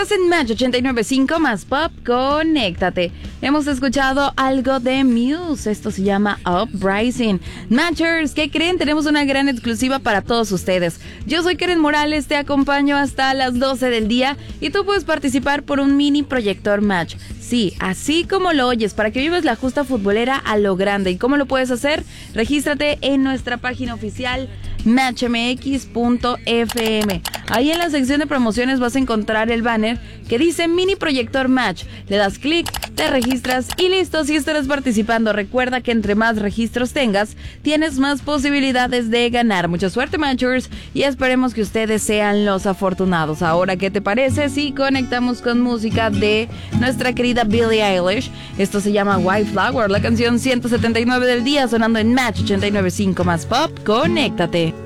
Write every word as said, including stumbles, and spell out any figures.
Estás en Match ochenta y nueve punto cinco más Pop, conéctate. Hemos escuchado algo de Muse, esto se llama Uprising. Matchers, ¿qué creen? Tenemos una gran exclusiva para todos ustedes. Yo soy Karen Morales, te acompaño hasta las doce del día y tú puedes participar por un mini proyector Match. Sí, así como lo oyes, para que vivas la justa futbolera a lo grande. ¿Y cómo lo puedes hacer? Regístrate en nuestra página oficial match m x punto f m. Ahí en la sección de promociones vas a encontrar el banner que dice Mini Proyector Match. Le das clic, te registras y listo, si estarás participando. Recuerda que entre más registros tengas, tienes más posibilidades de ganar. Mucha suerte, Matchers, y esperemos que ustedes sean los afortunados. Ahora, ¿qué te parece si conectamos con música de nuestra querida Billie Eilish? Esto se llama White Flower, la canción ciento setenta y nueve del día, sonando en Match ochenta y nueve punto cinco más Pop. Conéctate.